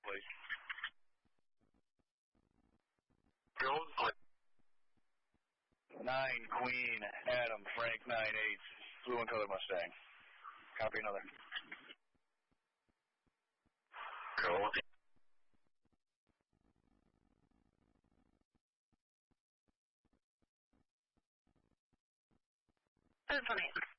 please. 9 Queen, Adam, Frank 9-8, blue and color Mustang. Copy another. Cool. 728.